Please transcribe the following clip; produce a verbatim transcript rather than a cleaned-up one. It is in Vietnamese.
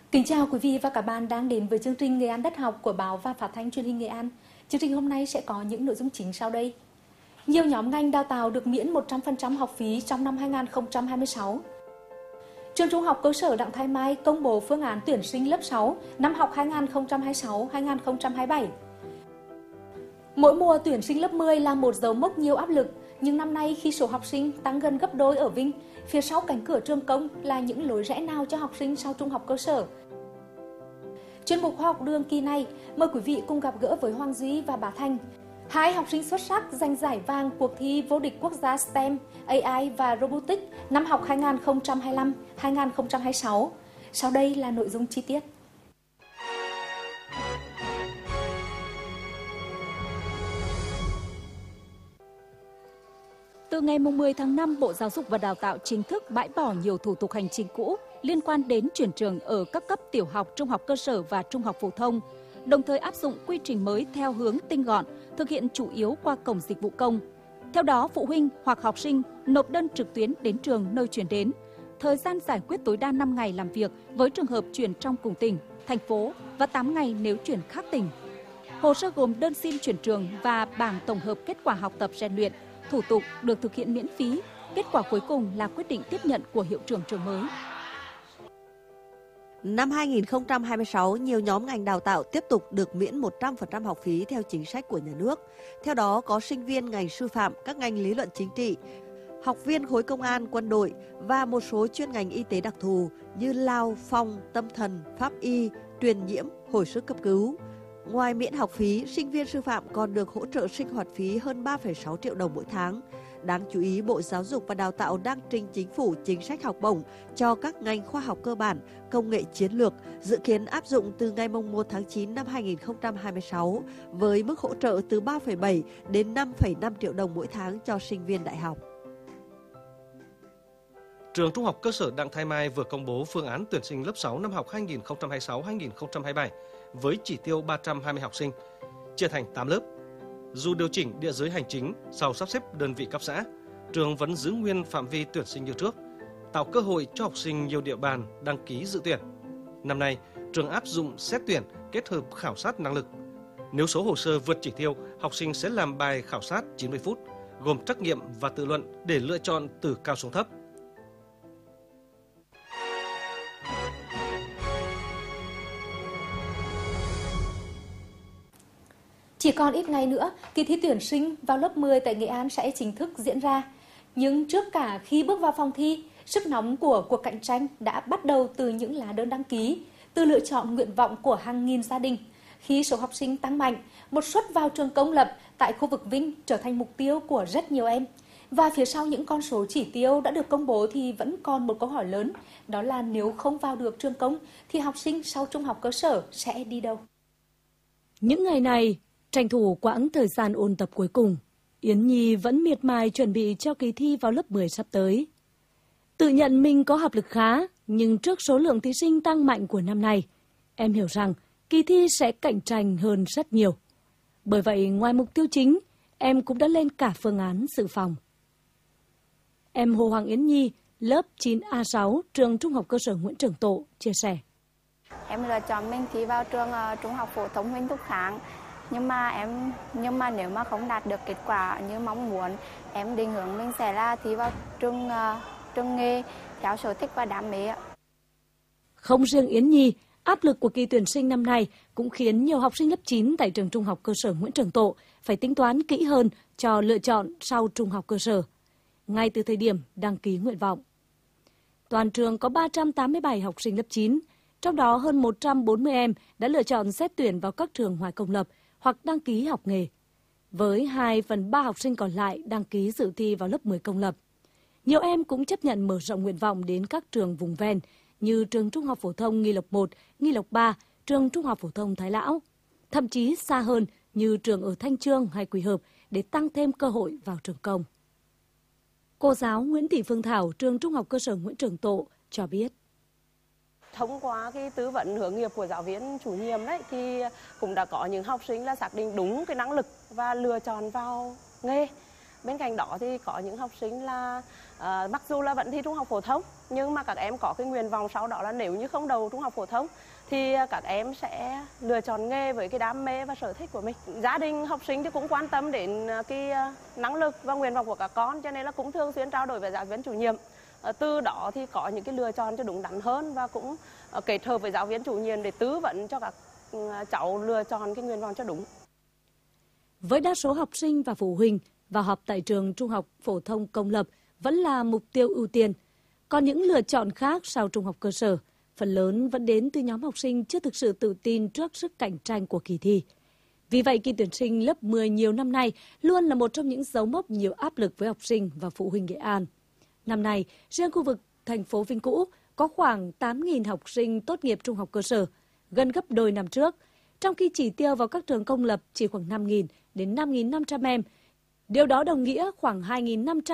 Kính chào quý vị và các bạn đang đến với chương trình Nghệ An Đất học của Báo và Phát thanh Truyền hình Nghệ An. Chương trình hôm nay sẽ có những nội dung chính sau đây. Nhiều nhóm ngành đào tạo được miễn một trăm phần trăm học phí trong năm hai nghìn không trăm hai mươi sáu. Trường Trung học cơ sở Đặng Thái Mai công bố phương án tuyển sinh lớp sáu năm học hai nghìn không trăm hai mươi sáu hai nghìn không trăm hai mươi bảy. Mỗi mùa tuyển sinh lớp mười là một dấu mốc nhiều áp lực, nhưng năm nay khi số học sinh tăng gần gấp đôi ở Vinh, phía sau cánh cửa trường công là những lối rẽ nào cho học sinh sau trung học cơ sở? Chuyên mục khoa học đường kỳ này, mời quý vị cùng gặp gỡ với Hoàng Duy và Bá Thành, hai học sinh xuất sắc giành giải vàng cuộc thi vô địch quốc gia STEM, a i và Robotics năm học hai nghìn không trăm hai mươi lăm hai nghìn không trăm hai mươi sáu. Sau đây là nội dung chi tiết. Từ ngày mười tháng năm, Bộ Giáo dục và Đào tạo chính thức bãi bỏ nhiều thủ tục hành chính cũ liên quan đến chuyển trường ở các cấp tiểu học, trung học cơ sở và trung học phổ thông, đồng thời áp dụng quy trình mới theo hướng tinh gọn, thực hiện chủ yếu qua cổng dịch vụ công. Theo đó, phụ huynh hoặc học sinh nộp đơn trực tuyến đến trường nơi chuyển đến. Thời gian giải quyết tối đa năm ngày làm việc với trường hợp chuyển trong cùng tỉnh, thành phố và tám ngày nếu chuyển khác tỉnh. Hồ sơ gồm đơn xin chuyển trường và bảng tổng hợp kết quả học tập rèn luyện. Thủ tục được thực hiện miễn phí, kết quả cuối cùng là quyết định tiếp nhận của hiệu trưởng trường mới. Năm hai nghìn không trăm hai mươi sáu, nhiều nhóm ngành đào tạo tiếp tục được miễn một trăm phần trăm học phí theo chính sách của nhà nước. Theo đó, có sinh viên ngành sư phạm, các ngành lý luận chính trị, học viên khối công an, quân đội và một số chuyên ngành y tế đặc thù như lao, phong, tâm thần, pháp y, truyền nhiễm, hồi sức cấp cứu. Ngoài miễn học phí, sinh viên sư phạm còn được hỗ trợ sinh hoạt phí hơn ba phẩy sáu triệu đồng mỗi tháng. Đáng chú ý, Bộ Giáo dục và Đào tạo đang trình chính phủ chính sách học bổng cho các ngành khoa học cơ bản, công nghệ chiến lược, dự kiến áp dụng từ ngày mùng một tháng chín năm hai nghìn không trăm hai mươi sáu, với mức hỗ trợ từ ba phẩy bảy đến năm phẩy năm triệu đồng mỗi tháng cho sinh viên đại học. Trường Trung học cơ sở Đặng Thái Mai vừa công bố phương án tuyển sinh lớp sáu năm học hai nghìn không trăm hai mươi sáu hai nghìn không trăm hai mươi bảy với chỉ tiêu ba trăm hai mươi học sinh, chia thành tám lớp. Dù điều chỉnh địa giới hành chính sau sắp xếp đơn vị cấp xã, trường vẫn giữ nguyên phạm vi tuyển sinh như trước, tạo cơ hội cho học sinh nhiều địa bàn đăng ký dự tuyển. Năm nay, trường áp dụng xét tuyển kết hợp khảo sát năng lực. Nếu số hồ sơ vượt chỉ tiêu, học sinh sẽ làm bài khảo sát chín mươi phút, gồm trắc nghiệm và tự luận để lựa chọn từ cao xuống thấp. Chỉ còn ít ngày nữa, kỳ thi tuyển sinh vào lớp mười tại Nghệ An sẽ chính thức diễn ra. Nhưng trước cả khi bước vào phòng thi, sức nóng của cuộc cạnh tranh đã bắt đầu từ những lá đơn đăng ký, từ lựa chọn nguyện vọng của hàng nghìn gia đình. Khi số học sinh tăng mạnh, một suất vào trường công lập tại khu vực Vinh trở thành mục tiêu của rất nhiều em. Và phía sau những con số chỉ tiêu đã được công bố thì vẫn còn một câu hỏi lớn, đó là nếu không vào được trường công thì học sinh sau trung học cơ sở sẽ đi đâu? Những ngày này, tranh thủ quãng thời gian ôn tập cuối cùng, Yến Nhi vẫn miệt mài chuẩn bị cho kỳ thi vào lớp mười sắp tới. Tự nhận mình có học lực khá, nhưng trước số lượng thí sinh tăng mạnh của năm nay, em hiểu rằng kỳ thi sẽ cạnh tranh hơn rất nhiều. Bởi vậy, ngoài mục tiêu chính, em cũng đã lên cả phương án dự phòng. Em Hồ Hoàng Yến Nhi, lớp chín A sáu, trường Trung học cơ sở Nguyễn Trường Tộ, chia sẻ. Em lựa chọn mình thi vào trường uh, Trung học phổ thông Huỳnh Thúc Kháng. Nhưng mà em nhưng mà nếu mà không đạt được kết quả như mong muốn, em định hướng mình sẽ là thi vào trường uh, trường nghề theo sở thích và đam mê. Không riêng Yến Nhi, áp lực của kỳ tuyển sinh năm nay cũng khiến nhiều học sinh lớp chín tại trường Trung học cơ sở Nguyễn Trường Tộ phải tính toán kỹ hơn cho lựa chọn sau trung học cơ sở, ngay từ thời điểm đăng ký nguyện vọng. Toàn trường có ba trăm tám mươi bảy học sinh lớp chín, trong đó hơn một trăm bốn mươi em đã lựa chọn xét tuyển vào các trường ngoài công lập hoặc đăng ký học nghề, với hai phần ba học sinh còn lại đăng ký dự thi vào lớp mười công lập. Nhiều em cũng chấp nhận mở rộng nguyện vọng đến các trường vùng ven như trường Trung học phổ thông Nghi Lộc một, Nghi Lộc ba, trường Trung học phổ thông Thái Lão, thậm chí xa hơn như trường ở Thanh Chương hay Quỳ Hợp để tăng thêm cơ hội vào trường công. Cô giáo Nguyễn Thị Phương Thảo, trường Trung học cơ sở Nguyễn Trường Tộ cho biết. Thông qua cái tư vấn hướng nghiệp của giáo viên chủ nhiệm đấy thì cũng đã có những học sinh là xác định đúng cái năng lực và lựa chọn vào nghề. Bên cạnh đó thì có những học sinh là À, mặc dù là vẫn thi trung học phổ thông nhưng mà các em có cái nguyện vọng sau đó là nếu như không đậu trung học phổ thông thì các em sẽ lựa chọn nghề với cái đam mê và sở thích của mình. Gia đình học sinh thì cũng quan tâm đến cái năng lực và nguyện vọng của các con, cho nên là cũng thường xuyên trao đổi với giáo viên chủ nhiệm. À, từ đó thì có những cái lựa chọn cho đúng đắn hơn và cũng kết hợp với giáo viên chủ nhiệm để tư vấn cho các cháu lựa chọn cái nguyện vọng cho đúng. Với đa số học sinh và phụ huynh, vào học tại trường trung học phổ thông công lập vẫn là mục tiêu ưu tiên. Còn những lựa chọn khác sau trung học cơ sở, phần lớn vẫn đến từ nhóm học sinh chưa thực sự tự tin trước sức cạnh tranh của kỳ thi. Vì vậy, kỳ tuyển sinh lớp mười nhiều năm nay luôn là một trong những dấu mốc nhiều áp lực với học sinh và phụ huynh Nghệ An. Năm nay, riêng khu vực thành phố Vinh Cũ có khoảng tám nghìn học sinh tốt nghiệp trung học cơ sở, gần gấp đôi năm trước, trong khi chỉ tiêu vào các trường công lập chỉ khoảng năm nghìn đến năm nghìn năm trăm em. Điều đó đồng nghĩa khoảng hai nghìn năm trăm